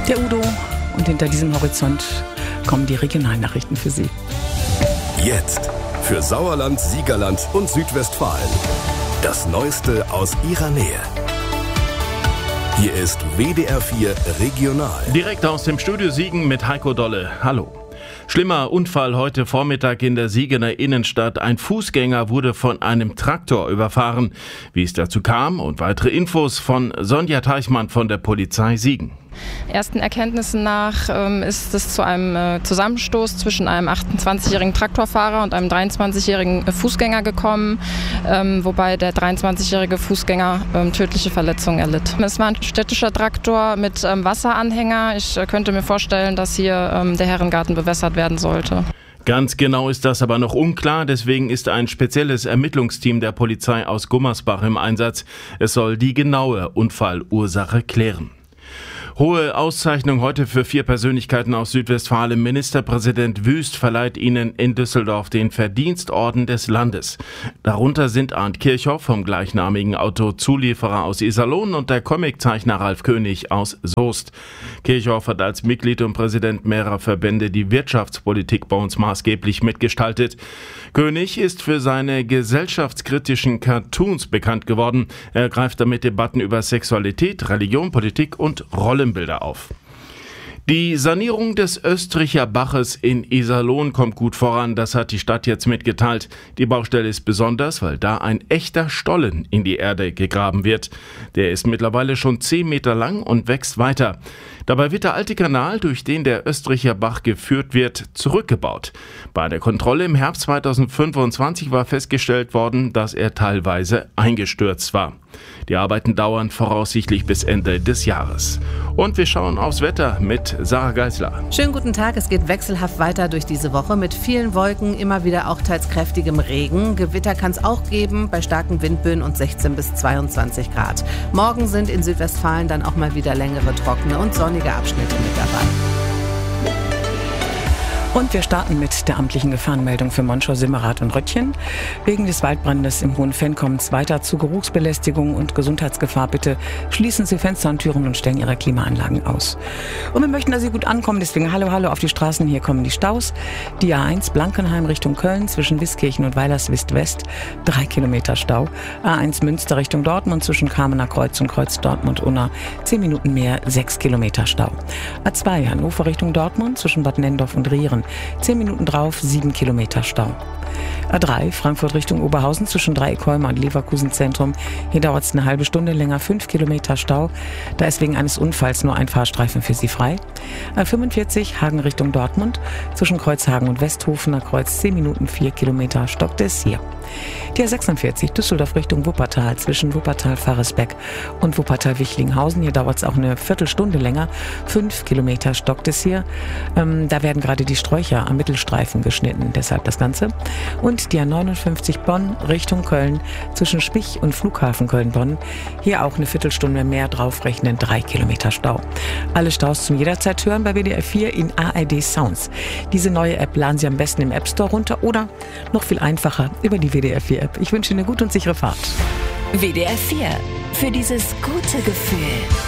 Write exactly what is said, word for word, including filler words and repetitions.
der Udo. Und hinter diesem Horizont kommen die Regionalnachrichten für Sie. Jetzt für Sauerland, Siegerland und Südwestfalen. Das Neueste aus Ihrer Nähe. Hier ist W D R vier Regional. Direkt aus dem Studio Siegen mit Heiko Dolle. Hallo. Schlimmer Unfall heute Vormittag in der Siegener Innenstadt. Ein Fußgänger wurde von einem Traktor überfahren. Wie es dazu kam und weitere Infos von Sonja Teichmann von der Polizei Siegen. Ersten Erkenntnissen nach ähm, ist es zu einem äh, Zusammenstoß zwischen einem achtundzwanzigjährigen Traktorfahrer und einem dreiundzwanzigjährigen äh, Fußgänger gekommen, ähm, wobei der dreiundzwanzigjährige Fußgänger ähm, tödliche Verletzungen erlitt. Es war ein städtischer Traktor mit ähm, Wasseranhänger. Ich äh, könnte mir vorstellen, dass hier ähm, der Herrengarten bewässert werden sollte. Ganz genau ist das aber noch unklar, deswegen ist ein spezielles Ermittlungsteam der Polizei aus Gummersbach im Einsatz. Es soll die genaue Unfallursache klären. Hohe Auszeichnung heute für vier Persönlichkeiten aus Südwestfalen. Ministerpräsident Wüst verleiht ihnen in Düsseldorf den Verdienstorden des Landes. Darunter sind Arndt Kirchhoff vom gleichnamigen Autozulieferer aus Iserlohn und der Comiczeichner Ralf König aus Soest. Kirchhoff hat als Mitglied und Präsident mehrerer Verbände die Wirtschaftspolitik bei uns maßgeblich mitgestaltet. König ist für seine gesellschaftskritischen Cartoons bekannt geworden. Er greift damit Debatten über Sexualität, Religion, Politik und Rollenbilder auf. Die Sanierung des Östricher Baches in Iserlohn kommt gut voran, das hat die Stadt jetzt mitgeteilt. Die Baustelle ist besonders, weil da ein echter Stollen in die Erde gegraben wird. Der ist mittlerweile schon zehn Meter lang und wächst weiter. Dabei wird der alte Kanal, durch den der Östricher Bach geführt wird, zurückgebaut. Bei der Kontrolle im Herbst zweitausendfünfundzwanzig war festgestellt worden, dass er teilweise eingestürzt war. Die Arbeiten dauern voraussichtlich bis Ende des Jahres. Und wir schauen aufs Wetter mit Sarah Geisler. Schönen guten Tag, es geht wechselhaft weiter durch diese Woche mit vielen Wolken, immer wieder auch teils kräftigem Regen. Gewitter kann es auch geben bei starken Windböen und sechzehn bis zweiundzwanzig Grad. Morgen sind in Südwestfalen dann auch mal wieder längere, trockene und sonnige Abschnitte mit dabei. Und wir starten mit der amtlichen Gefahrenmeldung für Monschau, Simmerath und Röttchen. Wegen des Waldbrandes im Hohen Fenn kommt es weiter zu Geruchsbelästigung und Gesundheitsgefahr. Bitte schließen Sie Fenster und Türen und stellen Ihre Klimaanlagen aus. Und wir möchten, dass Sie gut ankommen, deswegen hallo, hallo auf die Straßen. Hier kommen die Staus. Die A eins Blankenheim Richtung Köln zwischen Wiskirchen und Weilerswist West, drei Kilometer Stau. A eins Münster Richtung Dortmund zwischen Kamener Kreuz und Kreuz Dortmund-Unna, zehn Minuten mehr, sechs Kilometer Stau. A zwei Hannover Richtung Dortmund zwischen Bad Nendorf und Rieren, zehn Minuten drauf, sieben Kilometer Stau. A drei Frankfurt Richtung Oberhausen zwischen Dreieckholme und Leverkusen Zentrum. Hier dauert es eine halbe Stunde länger, fünf Kilometer Stau. Da ist wegen eines Unfalls nur ein Fahrstreifen für Sie frei. A fünfundvierzig Hagen Richtung Dortmund zwischen Kreuzhagen und Westhofener Kreuz, zehn Minuten, vier Kilometer, stockt es hier. Die A sechsundvierzig Düsseldorf Richtung Wuppertal zwischen Wuppertal-Faresbeck und Wuppertal-Wichlinghausen. Hier dauert es auch eine Viertelstunde länger. Fünf Kilometer stockt es hier. Ähm, da werden gerade die Sträucher am Mittelstreifen geschnitten, deshalb das Ganze. Und die A neunundfünfzig Bonn Richtung Köln zwischen Spich und Flughafen Köln-Bonn. Hier auch eine Viertelstunde mehr draufrechnen, drei Kilometer Stau. Alle Staus zum jederzeit hören bei W D R vier in A R D Sounds. Diese neue App laden Sie am besten im App Store runter oder noch viel einfacher über die W D R vier App. Ich wünsche Ihnen eine gute und sichere Fahrt. W D R vier. Für dieses gute Gefühl.